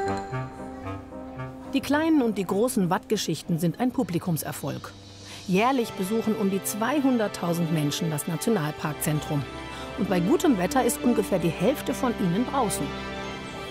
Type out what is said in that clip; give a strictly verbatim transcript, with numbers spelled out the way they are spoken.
Die kleinen und die großen Wattgeschichten sind ein Publikumserfolg. Jährlich besuchen um die zweihunderttausend Menschen das Nationalparkzentrum. Und bei gutem Wetter ist ungefähr die Hälfte von ihnen draußen.